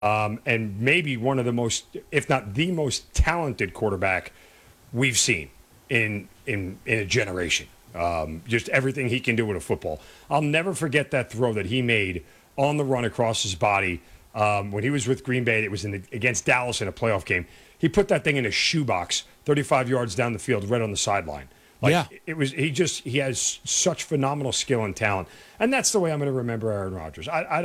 and maybe one of the most, if not the most talented quarterback we've seen in a generation. Just everything he can do with a football. I'll never forget that throw that he made on the run across his body when he was with Green Bay. It was against Dallas in a playoff game. He put that thing in a shoebox, 35 yards down the field, right on the sideline. Yeah. He has such phenomenal skill and talent, and that's the way I'm going to remember Aaron Rodgers.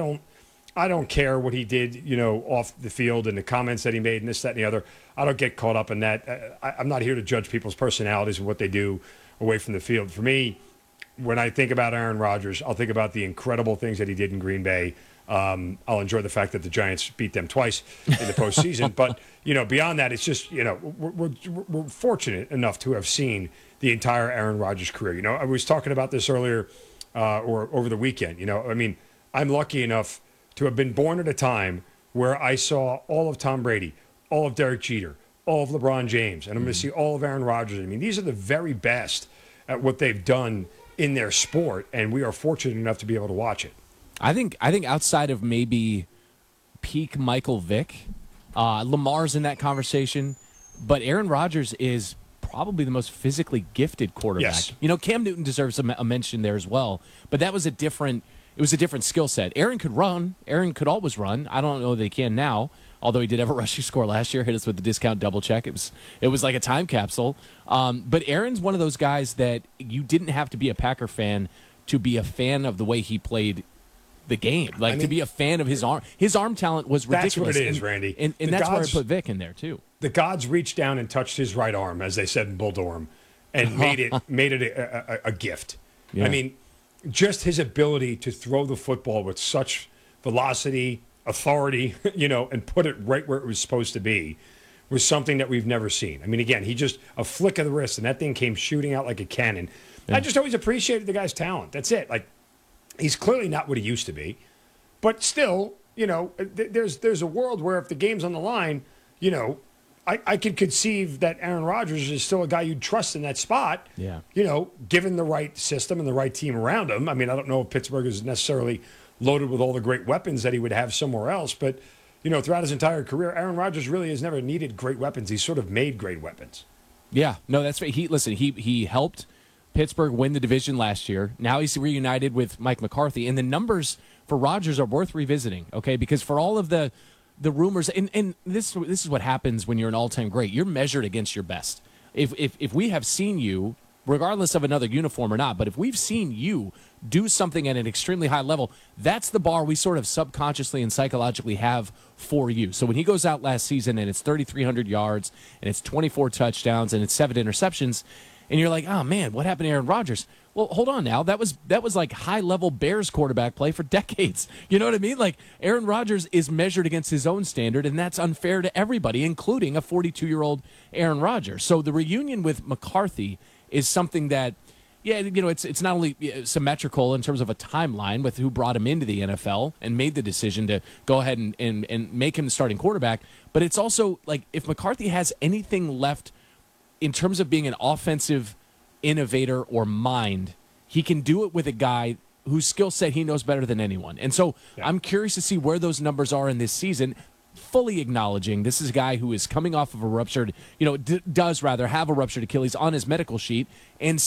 I don't care what he did, off the field and the comments that he made and this, that, and the other. I don't get caught up in that. I'm not here to judge people's personalities and what they do away from the field. For me, when I think about Aaron Rodgers, I'll think about the incredible things that he did in Green Bay. I'll enjoy the fact that the Giants beat them twice in the postseason. But, beyond that, it's just, we're fortunate enough to have seen the entire Aaron Rodgers career. I was talking about this earlier or over the weekend. I'm lucky enough to have been born at a time where I saw all of Tom Brady, all of Derek Jeter, all of LeBron James, and I'm going to see all of Aaron Rodgers. These are the very best at what they've done in their sport, and we are fortunate enough to be able to watch it. I think outside of maybe peak Michael Vick, Lamar's in that conversation, but Aaron Rodgers is probably the most physically gifted quarterback. Yes. Cam Newton deserves a mention there as well, but that was a different skill set. Aaron could run. Aaron could always run. I don't know that he can now, although he did have a rushing score last year, hit us with the discount double check. It was like a time capsule. But Aaron's one of those guys that you didn't have to be a Packer fan to be a fan of the way he played the game. To be a fan of his arm. His arm talent was ridiculous. That's what it is, Randy. And that's where I put Vic in there, too. The gods reached down and touched his right arm, as they said in Bull Durham, and made it a gift. Yeah. Just his ability to throw the football with such velocity, authority, and put it right where it was supposed to be was something that we've never seen. Again, he just a flick of the wrist, and that thing came shooting out like a cannon. Yeah. I just always appreciated the guy's talent. That's it. He's clearly not what he used to be, but still, there's a world where if the game's on the line, I could conceive that Aaron Rodgers is still a guy you'd trust in that spot. Yeah. Given the right system and the right team around him. I don't know if Pittsburgh is necessarily loaded with all the great weapons that he would have somewhere else, but throughout his entire career, Aaron Rodgers really has never needed great weapons. He's sort of made great weapons. Yeah. No, that's right. He helped Pittsburgh win the division last year. Now he's reunited with Mike McCarthy, and the numbers for Rodgers are worth revisiting. Okay, because for all of the rumors, and this is what happens when you're an all-time great. You're measured against your best. If we have seen you, regardless of another uniform or not, but if we've seen you do something at an extremely high level, that's the bar we sort of subconsciously and psychologically have for you. So when he goes out last season and it's 3,300 yards and it's 24 touchdowns and it's 7 interceptions, and you're like, oh man, what happened to Aaron Rodgers? Well, hold on now. That was like high-level Bears quarterback play for decades. You know what I mean? Aaron Rodgers is measured against his own standard, and that's unfair to everybody, including a 42-year-old Aaron Rodgers. So the reunion with McCarthy is something that, it's not only symmetrical in terms of a timeline with who brought him into the NFL and made the decision to go ahead and make him the starting quarterback, but it's also if McCarthy has anything left in terms of being an offensive innovator or mind, he can do it with a guy whose skill set he knows better than anyone. And so I'm curious to see where those numbers are in this season, fully acknowledging this is a guy who is coming off of a ruptured, does rather have a ruptured Achilles on his medical sheet and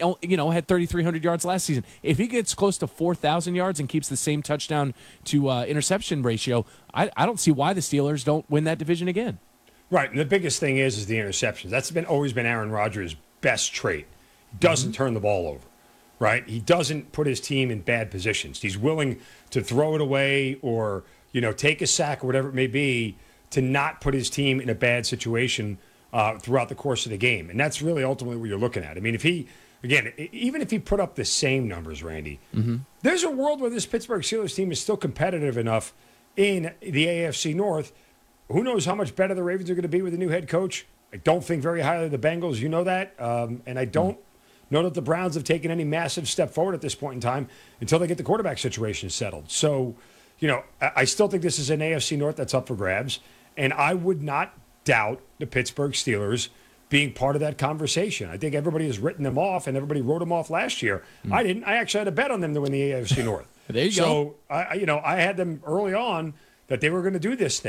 had 3,300 yards last season. If he gets close to 4,000 yards and keeps the same touchdown to interception ratio, I don't see why the Steelers don't win that division again. Right, and the biggest thing is the interceptions. That's always been Aaron Rodgers' best trait. He doesn't turn the ball over, right? He doesn't put his team in bad positions. He's willing to throw it away or, take a sack or whatever it may be to not put his team in a bad situation throughout the course of the game. And that's really ultimately what you're looking at. Even if he put up the same numbers, Randy, there's a world where this Pittsburgh Steelers team is still competitive enough in the AFC North. Who knows how much better the Ravens are going to be with a new head coach? I don't think very highly of the Bengals. You know that. And I don't know that the Browns have taken any massive step forward at this point in time until they get the quarterback situation settled. So, I still think this is an AFC North that's up for grabs. And I would not doubt the Pittsburgh Steelers being part of that conversation. I think everybody has written them off, and everybody wrote them off last year. I didn't. I actually had a bet on them to win the AFC North. There you go. So, I had them early on that they were going to do this thing.